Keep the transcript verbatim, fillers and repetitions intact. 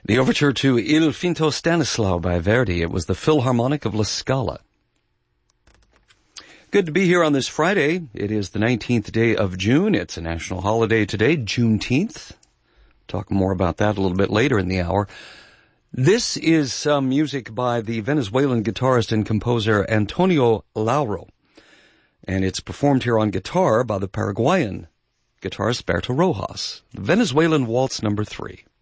The overture to Il Finto Stanislao by Verdi. It was the Philharmonic of La Scala. Good to be here on this Friday. It is the nineteenth day of June. It's a national holiday today, Juneteenth. Talk more about that a little bit later in the hour. This is some music by the Venezuelan guitarist and composer Antonio Lauro. And it's performed here on guitar by the Paraguayan guitarist Berto Rojas. The Venezuelan Waltz number three.